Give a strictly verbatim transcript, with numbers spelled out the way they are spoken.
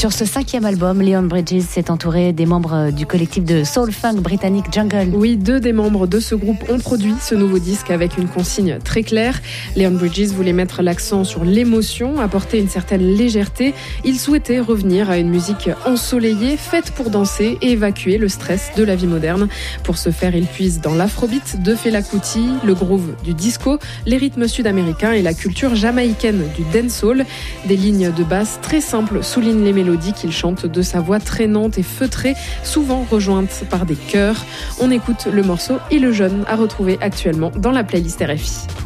Sur ce cinquième album, Leon Bridges s'est entouré des membres du collectif de soul funk britannique Jungle. Oui, deux des membres de ce groupe ont produit ce nouveau disque avec une consigne très claire. Leon Bridges voulait mettre l'accent sur l'émotion, apporter une certaine légèreté. Il souhaitait revenir à une musique ensoleillée, faite pour danser et évacuer le stress de la vie moderne. Pour ce faire, il puise dans l'afrobeat de Fela Kuti, le groove du disco, les rythmes sud-américains et la culture jamaïcaine du dancehall. Des lignes de basse très simples soulignent les mélodies qu'il chante de sa voix traînante et feutrée, souvent rejointe par des chœurs. On écoute le morceau « Et le jeune » à retrouver actuellement dans la playlist R F I.